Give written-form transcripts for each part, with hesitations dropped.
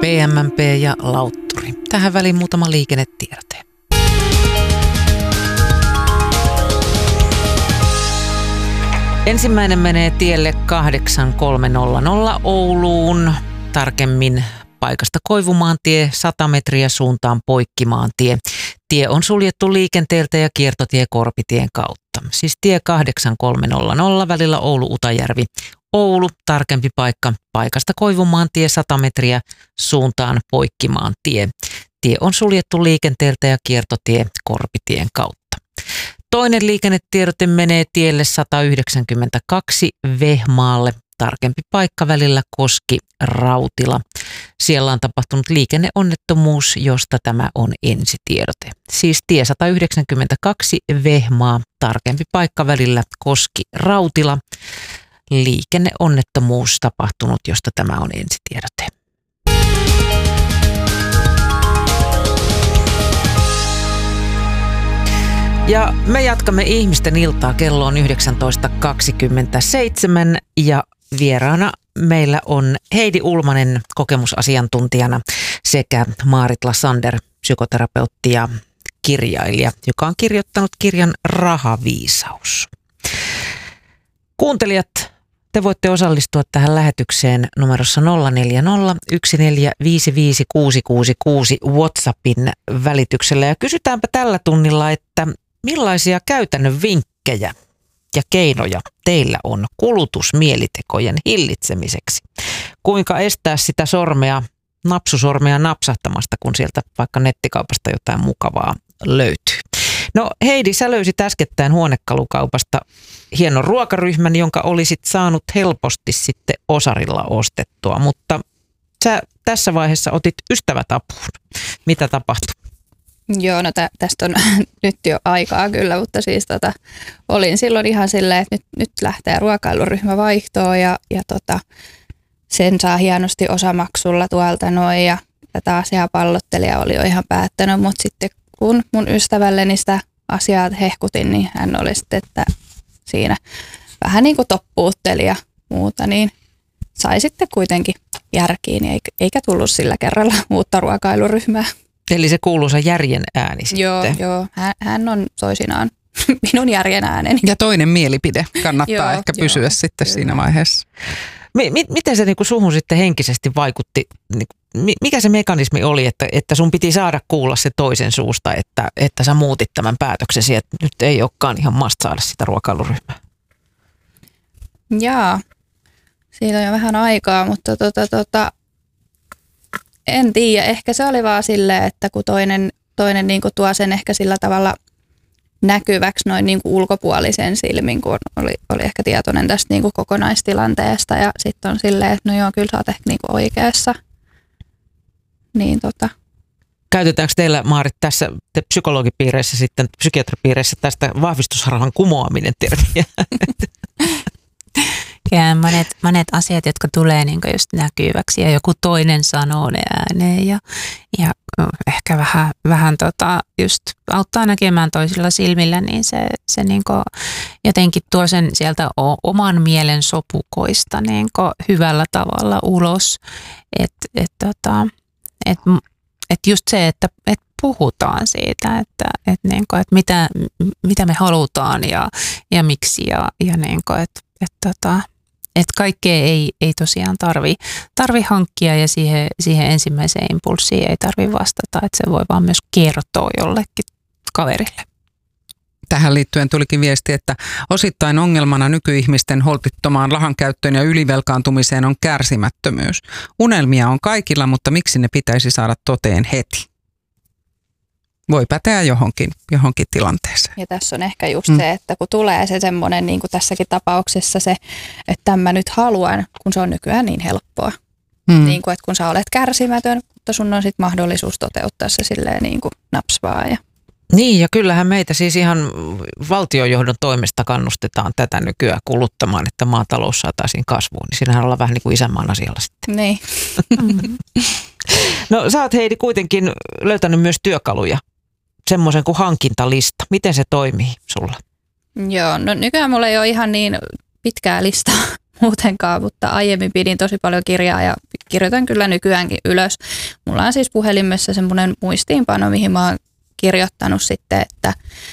PMMP ja Lautturi. Tähän väliin muutama liikennetiedote. Ensimmäinen menee tielle 8300 Ouluun, tarkemmin paikasta Koivumaantie 100 metriä suuntaan Poikkimaantie. Tie on suljettu liikenteeltä ja kiertotie Korpitien kautta. Siis tie 8300 välillä Oulu-Utajärvi. Oulu, tarkempi paikka, paikasta Koivumaantie 100 metriä suuntaan Poikkimaantie. Tie on suljettu liikenteeltä ja kiertotie Korpitien kautta. Toinen liikennetiedote menee tielle 192 Vehmaalle, tarkempi paikka välillä Koski-Rautila. Siellä on tapahtunut liikenneonnettomuus, josta tämä on ensitiedote. Siis tie 192 Vehmaa, tarkempi paikka välillä Koski-Rautila. Liikenneonnettomuus tapahtunut, josta tämä on ensitiedote. Ja me jatkamme ihmisten iltaa, kello on 19.27 ja vieraana meillä on Heidi Ulmanen kokemusasiantuntijana sekä Maarit Lassander, psykoterapeutti ja kirjailija, joka on kirjoittanut kirjan Rahaviisaus. Kuuntelijat, te voitte osallistua tähän lähetykseen numerossa 040 1455 666 WhatsAppin välityksellä. Ja kysytäänpä tällä tunnilla, että millaisia käytännön vinkkejä ja keinoja teillä on kulutusmielitekojen hillitsemiseksi? Kuinka estää sitä napsusormea napsahtamasta, kun sieltä vaikka nettikaupasta jotain mukavaa löytyy? No Heidi, sä löysit äskettäin huonekalukaupasta hienon ruokaryhmän, jonka olisit saanut helposti sitten Osarilla ostettua, mutta sä tässä vaiheessa otit ystävät apuun. Mitä tapahtui? Joo, no tästä on nyt jo aikaa kyllä, mutta siis olin silloin ihan silleen, että nyt lähtee ruokailuryhmä vaihtoon ja sen saa hienosti osamaksulla tuolta noin ja tätä asiaa pallottelija oli jo ihan päättänyt, mutta sitten kun mun ystävälleni sitä asiaa hehkutin, niin hän oli sitten, että siinä vähän niin kuin toppuutteli ja muuta, niin sai sitten kuitenkin järkiin eikä tullut sillä kerralla uutta ruokailuryhmää. Eli se kuuluisa järjen ääni sitten. Joo. Hän on toisinaan minun järjen ääneni. Ja toinen mielipide kannattaa ehkä pysyä sitten siinä vaiheessa. Miten se niin kuin suhun sitten henkisesti vaikutti? Mikä se mekanismi oli, että sun piti saada kuulla se toisen suusta, että sä muutit tämän päätöksesi, että nyt ei olekaan ihan must saada sitä ruokailuryhmää? Jaa, siitä on jo vähän aikaa, mutta en tiedä. Ehkä se oli vaan silleen, että kun toinen niin kuin tuo sen ehkä sillä tavalla näkyväksi noin niin kuin ulkopuolisen silmin, kun oli ehkä tietoinen tästä niin kuin kokonaistilanteesta ja sitten on silleen, että no joo, kyllä sä oot ehkä niin kuin oikeassa. Niin Käytetäänkö teillä, Maarit, tässä psykologipiireissä sitten, psykiatripiireissä tästä vahvistusharhan kumoaminen termiä? Ja monet asiat, jotka tulee niin kuin just näkyväksi ja joku toinen sanoo ne ääneen ja ehkä vähän just auttaa näkemään toisilla silmillä, niin se niin kuin jotenkin tuo sen sieltä oman mielen sopukoista niin kuin hyvällä tavalla ulos. Että just se, että puhutaan siitä, että mitä me halutaan ja miksi ja niin kuin, että kaikkea ei tosiaan tarvi hankkia ja siihen ensimmäiseen impulssiin ei tarvi vastata, että se voi vaan myös kertoa jollekin kaverille. Tähän liittyen tulikin viesti, että osittain ongelmana nykyihmisten holtittomaan rahankäyttöön ja ylivelkaantumiseen on kärsimättömyys. Unelmia on kaikilla, mutta miksi ne pitäisi saada toteen heti? Voi päteä johonkin tilanteeseen. Ja tässä on ehkä just se, että kun tulee se semmoinen, niin kuin tässäkin tapauksessa se, että tämän mä nyt haluan, kun se on nykyään niin helppoa. Niin kuin, että kun sä olet kärsimätön, mutta sun on sitten mahdollisuus toteuttaa se silleen niin kuin napsvaa. Niin, ja kyllähän meitä siis ihan valtiojohdon toimesta kannustetaan tätä nykyään kuluttamaan, että maatalous saataisiin kasvuun. Niin siinähän ollaan vähän niin kuin isänmaan asialla sitten. Niin. No sä oot, Heidi, kuitenkin löytänyt myös työkaluja. Semmoisen kuin hankintalista. Miten se toimii sulla? Joo, no nykyään mulla ei ole ihan niin pitkää listaa muutenkaan, mutta aiemmin pidin tosi paljon kirjaa ja kirjoitan kyllä nykyäänkin ylös. Mulla on siis puhelimessa semmoinen muistiinpano, mihin mä oon kirjoittanut sitten, että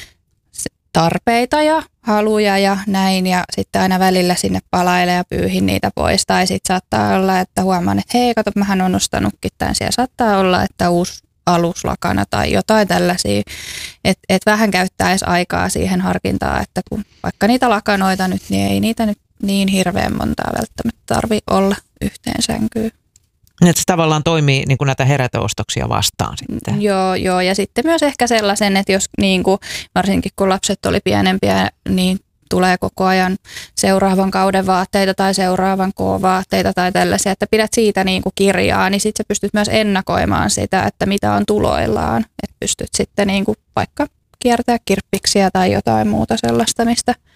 tarpeita ja haluja ja näin, ja sitten aina välillä sinne palailee ja pyyhin niitä pois. Tai sitten saattaa olla, että huomaan, että hei, kato, mähän on ostanutkin tämän. Siellä saattaa olla, että uusi aluslakana tai jotain tällaisia. Että vähän käyttää edes aikaa siihen harkintaan, että kun vaikka niitä lakanoita nyt, niin ei niitä nyt niin hirveän montaa välttämättä tarvitse olla yhteen sänkyyn. Että se tavallaan toimii niin kuin näitä herätöostoksia vastaan sitten. Joo, ja sitten myös ehkä sellaisen, että jos niin kuin, varsinkin kun lapset oli pienempiä, niin tulee koko ajan seuraavan kauden vaatteita tai seuraavan vaatteita tai tällaisia, että pidät siitä niin kuin kirjaa, niin sitten sä pystyt myös ennakoimaan sitä, että mitä on tuloillaan. Että pystyt sitten niin kuin vaikka kiertää kirppiksiä tai jotain muuta sellaista,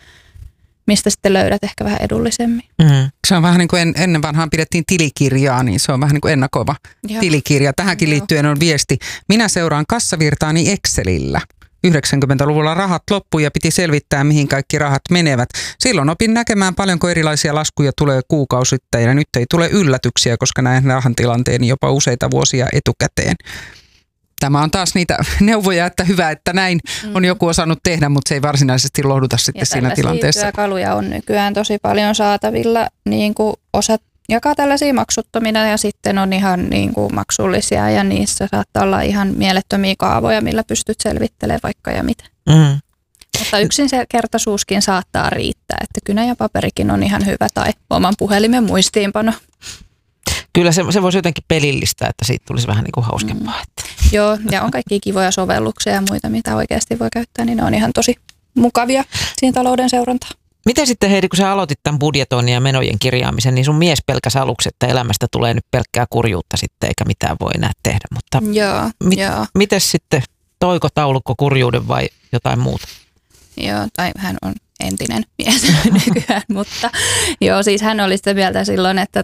mistä sitten löydät ehkä vähän edullisemmin. Se on vähän niin kuin ennen vanhaan pidettiin tilikirjaa, niin se on vähän niin kuin ennakoiva tilikirja. Tähänkin liittyen on viesti. Minä seuraan kassavirtaani Excelillä. 90-luvulla rahat loppui ja piti selvittää, mihin kaikki rahat menevät. Silloin opin näkemään paljonko erilaisia laskuja tulee kuukausittain ja nyt ei tule yllätyksiä, koska näen rahan tilanteen jopa useita vuosia etukäteen. Tämä on taas niitä neuvoja, että hyvä, että näin on joku osannut tehdä, mutta se ei varsinaisesti lohduta sitten siinä tilanteessa. Ja työkaluja on nykyään tosi paljon saatavilla, niin kuin osat jakaa tällaisia maksuttomina ja sitten on ihan niin kuin maksullisia ja niissä saattaa olla ihan mielettömiä kaavoja, millä pystyt selvittelemään vaikka ja mitä. Mutta yksin se kertaisuuskin saattaa riittää, että kynä ja paperikin on ihan hyvä tai oman puhelimen muistiinpano. Kyllä se voisi jotenkin pelillistää, että siitä tulisi vähän niin kuin hauskempaa. Joo, ja on kaikki kivoja sovelluksia ja muita, mitä oikeasti voi käyttää, niin ne on ihan tosi mukavia siinä talouden seurantaan. Miten sitten Heidi, kun sä aloitit tämän budjetoinnin ja menojen kirjaamisen, niin sun mies pelkäsi aluksi, että elämästä tulee nyt pelkkää kurjuutta sitten, eikä mitään voi enää tehdä. Mutta joo. Miten sitten, toiko taulukko kurjuuden vai jotain muuta? Joo, tai hän on entinen mies nykyään, mutta joo, siis hän oli sitä mieltä silloin, että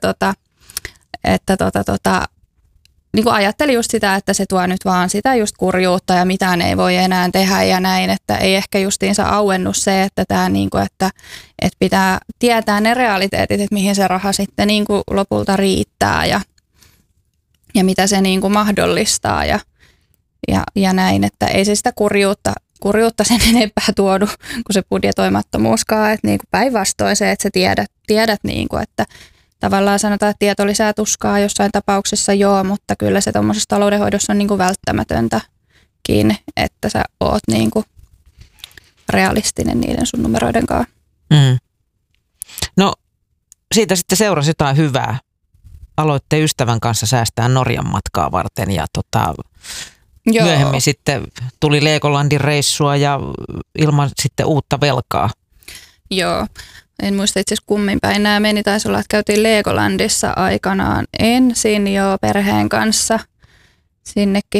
niin kuin ajatteli just sitä, että se tuo nyt vaan sitä just kurjuutta ja mitään ei voi enää tehdä ja näin, että ei ehkä justiinsa auennut se, että tämä niin kuin, että pitää tietää ne realiteetit, että mihin se raha sitten niin kuin lopulta riittää ja mitä se niin kuin mahdollistaa ja näin, että ei se sitä kurjuutta sen enempää tuodu kuin se budjetoimattomuuskaan, että niin kuin päinvastoin se, että sä tiedät niin kuin, että tavallaan sanotaan, että tieto lisää tuskaa jossain tapauksessa joo, mutta kyllä se tuommoisessa taloudenhoidossa on niin kuin välttämätöntäkin, että sä oot niin kuin realistinen niiden sun numeroiden kanssa. No siitä sitten seurasi jotain hyvää. Aloitte ystävän kanssa säästää Norjan matkaa varten ja myöhemmin sitten tuli Legolandin reissua ja ilman sitten uutta velkaa. Joo. En muista itse asiassa kummin päin nämä meni. Taisi olla, että käytiin Legolandissa aikanaan ensin jo perheen kanssa. Sinnekin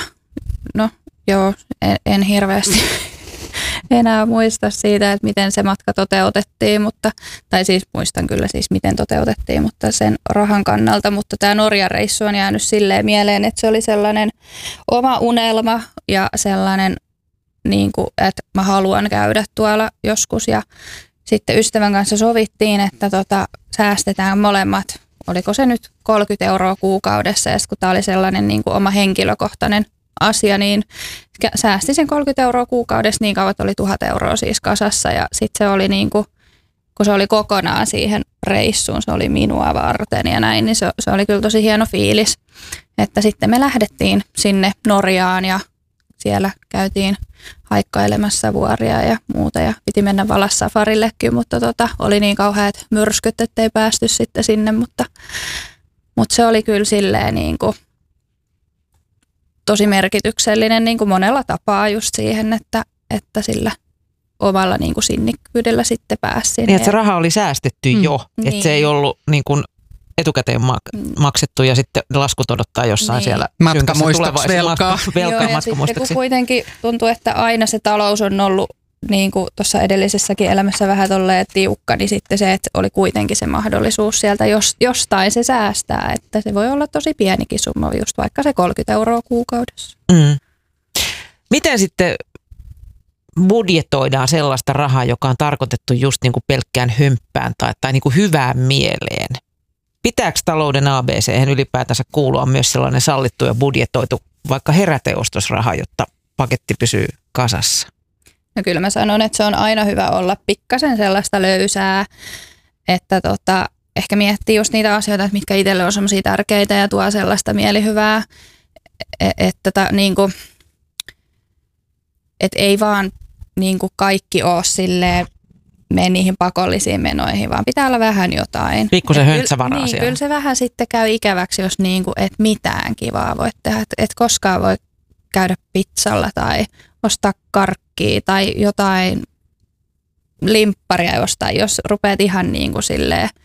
en hirveästi enää muista siitä, että miten se matka toteutettiin, tai siis muistan kyllä siis miten toteutettiin, mutta sen rahan kannalta. Mutta tämä Norjan reissu on jäänyt silleen mieleen, että se oli sellainen oma unelma ja sellainen, niin kuin, että mä haluan käydä tuolla joskus ja sitten ystävän kanssa sovittiin, että säästetään molemmat, oliko se nyt 30 € kuukaudessa, ja kun tämä oli sellainen niin kuin oma henkilökohtainen asia, niin säästi sen 30 € kuukaudessa niin kauan, että oli 1 000 € siis kasassa, ja sitten se oli niin kuin, kun se oli kokonaan siihen reissuun, se oli minua varten ja näin, niin se oli kyllä tosi hieno fiilis, että sitten me lähdettiin sinne Norjaan ja siellä käytiin haikkailemassa vuoria ja muuta ja piti mennä Valassafarillekin, mutta oli niin kauheat myrskyt, ettei päästy sitten sinne, mutta se oli kyllä silleen niin kuin tosi merkityksellinen niin kuin monella tapaa just siihen, että sillä omalla niin kuin sinnikkyydellä sitten pääsi sinne. Niin, että se raha oli säästetty jo, niin. Että se ei ollut niin kuin etukäteen maksettu ja sitten laskut odottaa jossain siellä matkamuistoksi velkaa. Joo, ja sitten kun kuitenkin tuntuu, että aina se talous on ollut niin kuin tuossa edellisessäkin elämässä vähän tolleen tiukka, niin sitten se, että oli kuitenkin se mahdollisuus sieltä jostain se säästää, että se voi olla tosi pienikin summa, just vaikka se 30 € kuukaudessa. Miten sitten budjetoidaan sellaista rahaa, joka on tarkoitettu just niin kuin pelkkään hömppään tai niin kuin hyvään mieleen? Pitääkö talouden ABC:hen ylipäätänsä kuulua myös sellainen sallittu ja budjetoitu vaikka heräteostosraha, jotta paketti pysyy kasassa? No kyllä mä sanon, että se on aina hyvä olla pikkasen sellaista löysää, että ehkä miettii just niitä asioita, että mitkä itselle on semmoisia tärkeitä ja tuo sellaista mielihyvää, että niinku, et ei vaan niinku kaikki ole silleen, mene niihin pakollisiin menoihin, vaan pitää olla vähän jotain. Pikkusen höntsävaraa niin, siellä. kyllä se vähän sitten käy ikäväksi, jos niinku, et mitään kivaa voi tehdä. Et koskaan voi käydä pizzalla tai ostaa karkkia tai jotain limpparia jostain, jos rupeat ihan niin kuin silleen